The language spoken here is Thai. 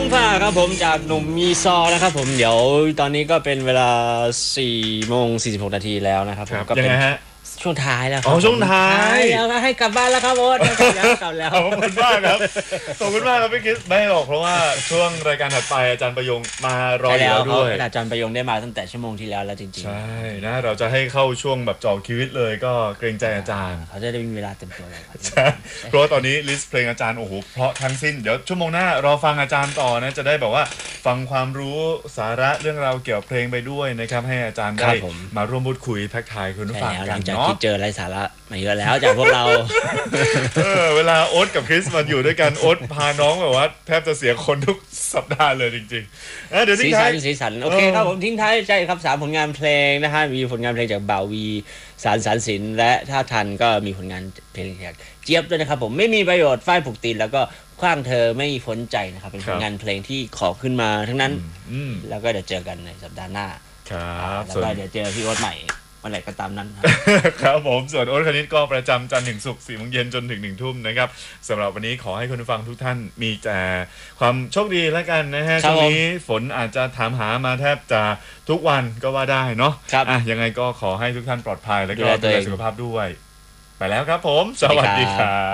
ผ้าครับผมจากหนุ่มมีซอนะครับผมเดี๋ยวตอนนี้ก็เป็นเวลา4:46 นาทีแล้วนะครับผมก็เป็นช่วงท้ายแล้วครับช่วงท้ายแล้วให้กลับบ้านแล้วครับโอ๊ตกลับแล้วขอบคุณมากครับขอบคุณมากครับพี่คริสไม่หรอกเพราะว่าช่วงรายการถัดไปอาจารย์ประยงมารอแล้วด้วยอาจารย์ประยงได้มาตั้งแต่ชั่วโมงที่แล้วจริงๆใช่นะเราจะให้เข้าช่วงแบบจ่อชีวิตเลยก็เกรงใจอาจารย์เขาจะได้มีเวลาเต็มตัวเลยใช่เพราะตอนนี้ลิสต์เพลงอาจารย์โอ้โหเพราะทั้งสิ้นเดี๋ยวชั่วโมงหน้ารอฟังอาจารย์ต่อนะจะได้แบบว่าฟังความรู้สาระเรื่องราวเกี่ยวกับเพลงไปด้วยนะครับให้อาจารย์ได้มาร่วมพูดคุยทักทายคุณผู้ฟังกันเนาะที่เจอไรสาระมาเยอะแล้วจากพวกเราเวลาโอ๊ตกับคริสมาอยู่ด้วยกันโอ๊ตพาน้องแบบว่าแทบจะเสียคนทุกสัปดาห์เลยจริงๆเดี๋ยวทิ้งท้ายสีสันโอเคครับผมทิ้งท้ายใช่ครับ3ผลงานเพลงนะฮะมีผลงานเพลงจากบ่าววีสารสินและถ้าทันก็มีผลงานเพลงจากเจี๊ยบด้วยนะครับผมไม่มีประโยชน์ฝ้ายผูกตีนแล้วก็ขว้างเธอไม่พ้นใจนะครับเป็นผลงานเพลงที่ขอขึ้นมาทั้งนั้นแล้วก็เดี๋ยวเจอกันในสัปดาห์หน้าครับแล้วก็เดี๋ยวเจอพี่โอ๊ตใหม่เมื่อไหร่ก็ตามนั้นครับผมส่วนโอ๊ตคณิตก็ประจำจันทร์ถึงศุกร์4 โมงเย็นจนถึง1 ทุ่มนะครับสำหรับวันนี้ขอให้คุณผู้ฟังทุกท่านมีแต่ความโชคดีแล้วกันนะฮะช่วงนี้ฝนอาจจะถามหามาแทบจะทุกวันก็ว่าได้เนาะยังไงก็ขอให้ทุกท่านปลอดภัยและก็ดูแลสุขภาพด้วยไปแล้วครับผมสวัสดีครับ